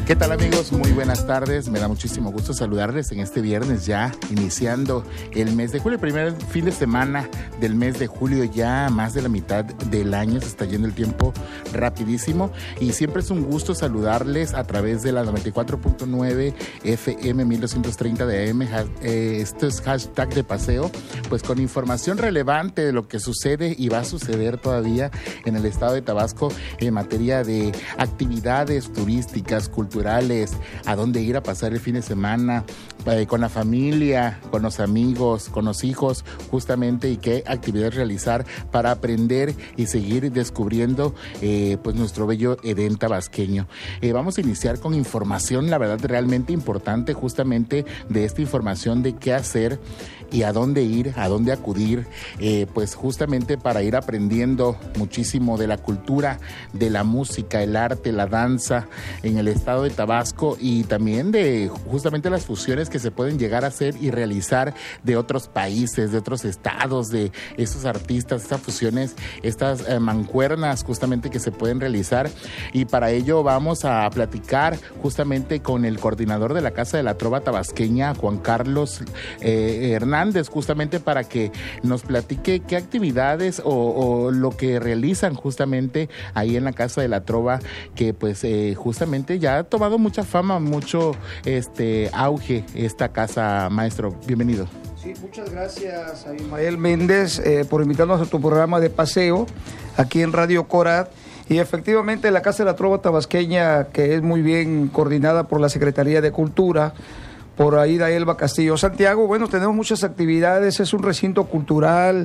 ¿Qué tal, amigos? Muy buenas tardes. Me da muchísimo gusto saludarles en este viernes, ya iniciando el mes de julio, el primer fin de semana del mes de julio, ya más de la mitad del año. Se está yendo el tiempo rapidísimo y siempre es un gusto saludarles a través de la 94.9 FM 1230 de AM. Esto es hashtag de paseo, pues con información relevante de lo que sucede y va a suceder todavía en el estado de Tabasco en materia de actividades turísticas, culturales, a dónde ir a pasar el fin de semana, con la familia, con los amigos, con los hijos, justamente, y qué actividades realizar para aprender y seguir descubriendo pues nuestro bello Edén tabasqueño. Vamos a iniciar con información, la verdad, realmente importante, justamente de esta información de qué hacer y a dónde ir, a dónde acudir, pues justamente para ir aprendiendo muchísimo de la cultura, de la música, el arte, la danza en el estado de Tabasco, y también de justamente las fusiones que se pueden llegar a hacer y realizar de otros países, de otros estados, de estos artistas, estas fusiones, estas mancuernas justamente que se pueden realizar. Y para ello vamos a platicar justamente con el coordinador de la Casa de la Trova Tabasqueña, Juan Carlos Hernández, justamente para que nos platique qué actividades o lo que realizan justamente ahí en la Casa de la Trova, que pues justamente ya ha tomado mucha fama, mucho auge esta casa, maestro. Bienvenido. Sí, muchas gracias a Ismael Méndez por invitarnos a tu programa de paseo aquí en Radio Corat. Y efectivamente la Casa de la Trova Tabasqueña, que es muy bien coordinada por la Secretaría de Cultura, por Aida Elba Castillo Santiago, bueno, tenemos muchas actividades, es un recinto cultural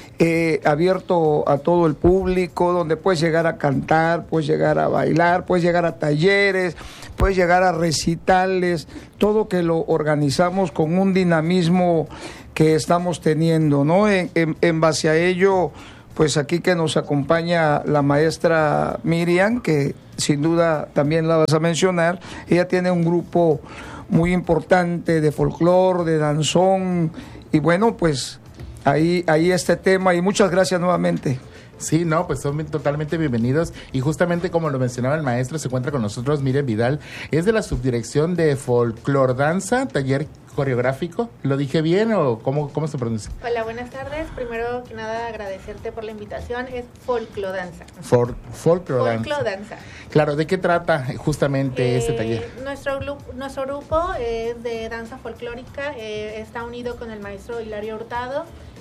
abierto a todo el público, donde puedes llegar a cantar, puedes llegar a bailar, puedes llegar a talleres, puedes llegar a recitales, todo que lo organizamos con un dinamismo que estamos teniendo, ¿no? En base a ello, pues aquí que nos acompaña la maestra Miriam, que sin duda también la vas a mencionar, ella tiene un grupo muy importante de folclore, de danzón, y bueno, pues ahí este tema, y muchas gracias nuevamente. Sí, no, pues son totalmente bienvenidos, y justamente como lo mencionaba el maestro, se encuentra con nosotros Miriam Vidal, es de la subdirección de folclore danza, taller coreográfico. ¿Lo dije bien o cómo se pronuncia? Hola, buenas tardes. Primero que nada, agradecerte por la invitación. Es folclodanza. Folclodanza. Claro, ¿de qué trata justamente este taller? Nuestro grupo es de danza folclórica, está unido con el maestro Hilario Hurtado,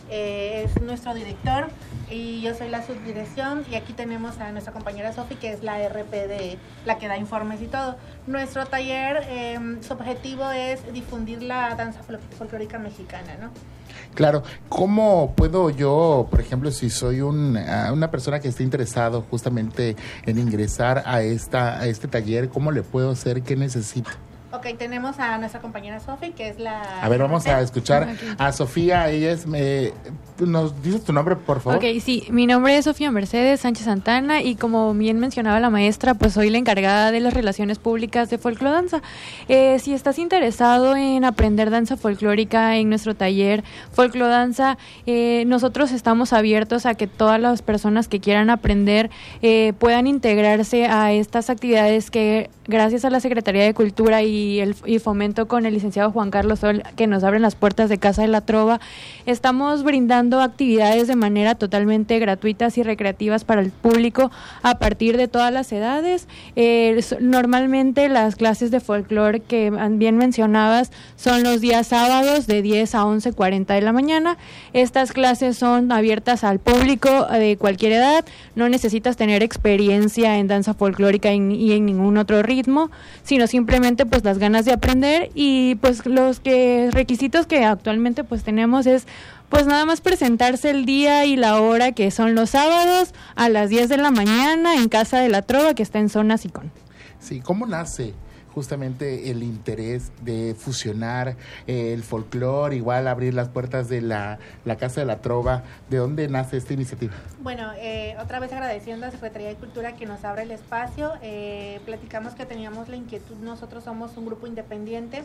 es nuestro director, y yo soy la subdirección, y aquí tenemos a nuestra compañera Sofi, que es la RP, la que da informes y todo. Nuestro taller, su objetivo es difundir la danza folclórica mexicana, ¿no? Claro, ¿cómo puedo yo, por ejemplo, si soy una persona que esté interesado justamente en ingresar a este taller, cómo le puedo hacer? ¿Qué necesito? Ok, tenemos a nuestra compañera Sofi, que es la... A ver, vamos a escuchar a Sofía. Ella es... ¿nos dices tu nombre, por favor? Ok, sí, mi nombre es Sofía Mercedes Sánchez Santana, y como bien mencionaba la maestra, pues soy la encargada de las relaciones públicas de folclodanza. Si estás interesado en aprender danza folclórica en nuestro taller folclodanza, nosotros estamos abiertos a que todas las personas que quieran aprender puedan integrarse a estas actividades que, gracias a la Secretaría de Cultura y Fomento con el licenciado Juan Carlos Sol, que nos abren las puertas de Casa de la Trova, estamos brindando actividades de manera totalmente gratuitas y recreativas para el público a partir de todas las edades. Normalmente las clases de folclore que bien mencionabas son los días sábados de 10 a 11:40 de la mañana. Estas clases son abiertas al público de cualquier edad, no necesitas tener experiencia en danza folclórica y en ningún otro ritmo, sino simplemente pues las ganas de aprender. Y pues los requisitos que actualmente pues tenemos es pues nada más presentarse el día y la hora, que son los sábados a las 10 de la mañana en Casa de la Trova, que está en zona Sicón. Sí, ¿cómo nace justamente el interés de fusionar el folclore, igual abrir las puertas de la Casa de la Trova? ¿De dónde nace esta iniciativa? Bueno, otra vez agradeciendo a Secretaría de Cultura que nos abre el espacio. Platicamos que teníamos la inquietud, nosotros somos un grupo independiente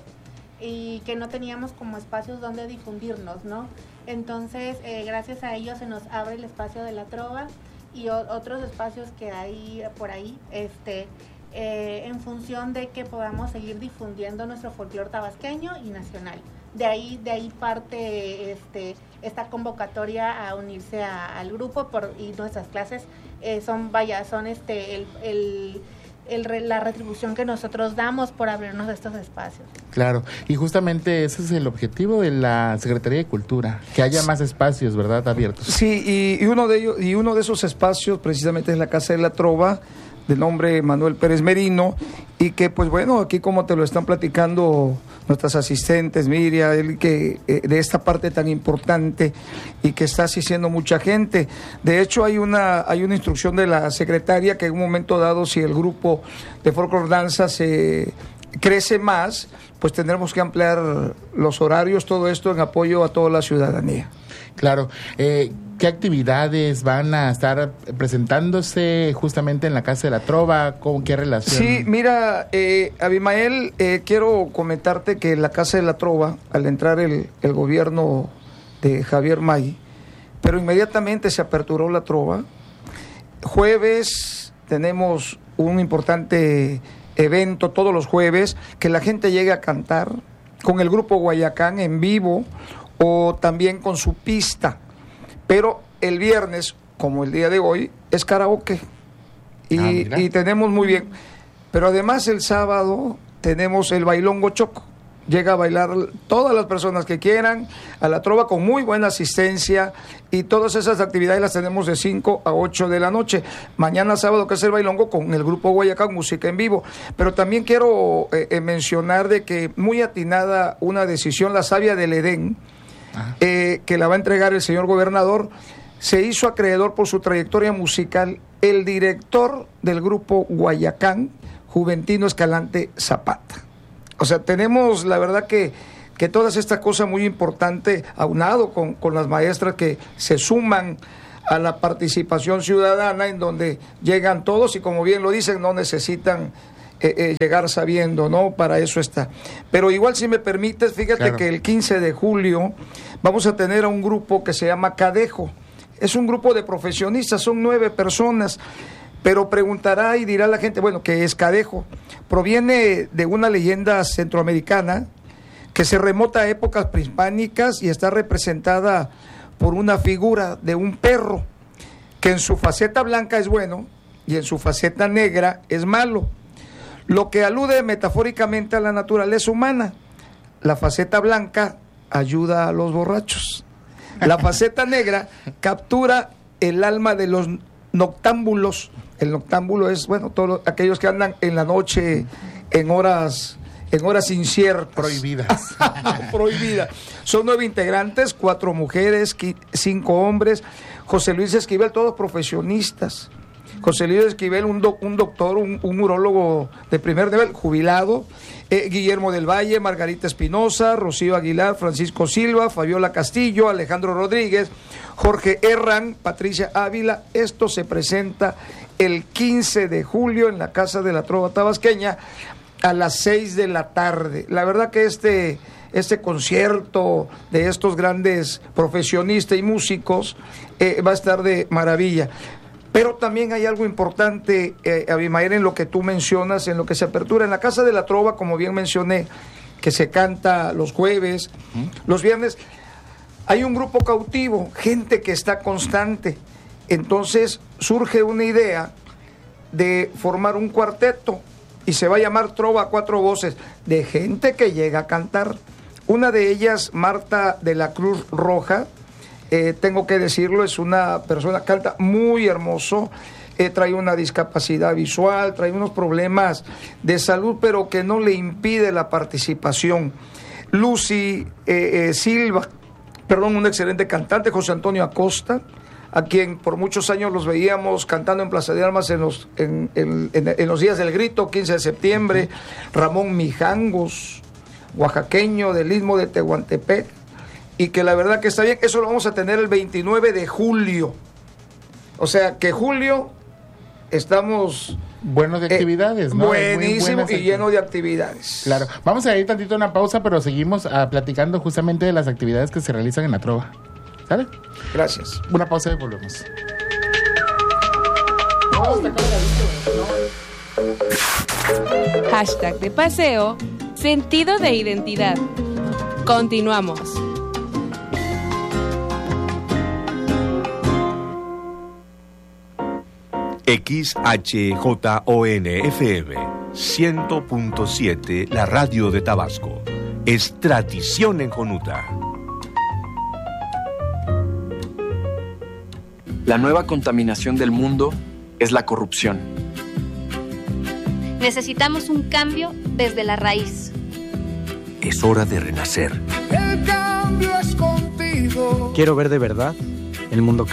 y que no teníamos como espacios donde difundirnos, ¿no? Entonces, gracias a ellos se nos abre el espacio de la Trova y otros espacios que hay por ahí, en función de que podamos seguir difundiendo nuestro folclore tabasqueño y nacional. De ahí parte esta convocatoria a unirse al grupo y nuestras clases son la retribución que nosotros damos por abrirnos estos espacios. Claro, y justamente ese es el objetivo de la Secretaría de Cultura, que haya más espacios, ¿verdad?, abiertos. Sí, y uno de esos espacios precisamente es la Casa de la Trova, de nombre Manuel Pérez Merino, y que pues bueno, aquí como te lo están platicando nuestras asistentes, Miriam, que de esta parte tan importante y que está asistiendo mucha gente. De hecho hay una instrucción de la secretaria que en un momento dado, si el grupo de folclore danza se crece más, pues tendremos que ampliar los horarios, todo esto en apoyo a toda la ciudadanía. Claro. ¿Qué actividades van a estar presentándose justamente en la Casa de la Trova? ¿Con qué relación? Sí, mira, Abimael, quiero comentarte que en la Casa de la Trova, al entrar el gobierno de Javier May, pero inmediatamente se aperturó la Trova. Jueves tenemos un importante evento todos los jueves, que la gente llegue a cantar con el grupo Guayacán en vivo o también con su pista. Pero el viernes, como el día de hoy, es karaoke. Y tenemos muy bien. Pero además el sábado tenemos el bailongo choco. Llega a bailar todas las personas que quieran a la Trova con muy buena asistencia, y todas esas actividades las tenemos de 5 a 8 de la noche. Mañana sábado, que es el bailongo con el grupo Guayacán, música en vivo. Pero también quiero mencionar de que muy atinada una decisión, la Savia del Edén, que la va a entregar el señor gobernador. Se hizo acreedor por su trayectoria musical el director del grupo Guayacán, Juventino Escalante Zapata. O sea, tenemos la verdad que todas estas cosas muy importantes, aunado con las maestras que se suman a la participación ciudadana, en donde llegan todos y, como bien lo dicen, no necesitan llegar sabiendo, ¿no? Para eso está. Pero igual, si me permites, fíjate que el 15 de julio vamos a tener a un grupo que se llama Cadejo. Es un grupo de profesionistas, son 9 personas. Pero preguntará y dirá la gente, bueno, ¿qué es Cadejo? Proviene de una leyenda centroamericana que se remota a épocas prehispánicas y está representada por una figura de un perro que en su faceta blanca es bueno y en su faceta negra es malo, lo que alude metafóricamente a la naturaleza humana. La faceta blanca ayuda a los borrachos. La faceta negra captura el alma de los noctámbulos. El noctámbulo es, bueno, todos aquellos que andan en la noche en horas inciertas. Prohibidas. Prohibidas. Son 9 integrantes, 4 mujeres, 5 hombres. José Luis Esquivel, todos profesionistas. José Luis Esquivel, un doctor, un urólogo de primer nivel, jubilado. Guillermo del Valle, Margarita Espinosa, Rocío Aguilar, Francisco Silva, Fabiola Castillo, Alejandro Rodríguez, Jorge Herrán, Patricia Ávila. Esto se presenta el 15 de julio en la Casa de la Trova Tabasqueña a las 6 de la tarde. La verdad que este concierto de estos grandes profesionistas y músicos va a estar de maravilla. Pero también hay algo importante, Abimael, en lo que tú mencionas, en lo que se apertura en la Casa de la Trova, como bien mencioné, que se canta los jueves, los viernes. Hay un grupo cautivo, gente que está constante. Entonces surge una idea de formar un cuarteto y se va a llamar Trova a 4 voces, de gente que llega a cantar. Una de ellas, Marta de la Cruz Roja, tengo que decirlo, es una persona, canta muy hermoso, trae una discapacidad visual, trae unos problemas de salud, pero que no le impide la participación. Lucy Silva, un excelente cantante. José Antonio Acosta, a quien por muchos años los veíamos cantando en Plaza de Armas en los días del grito, 15 de septiembre. Ramón Mijangos, oaxaqueño del Istmo de Tehuantepec, y que la verdad que está bien. Eso lo vamos a tener el 29 de julio. O sea que julio estamos... Bueno de actividades, ¿no? Buenísimo y lleno de actividades. Claro. Vamos a ir tantito a una pausa, pero seguimos platicando justamente de las actividades que se realizan en la Trova. ¿Sale? Gracias. Una pausa y volvemos. Hashtag de paseo, sentido de identidad. Continuamos. XHJON-FM 100.7, la radio de Tabasco. Es tradición en Jonuta. La nueva contaminación del mundo es la corrupción. Necesitamos un cambio desde la raíz. Es hora de renacer. El cambio es contigo. Quiero ver de verdad el mundo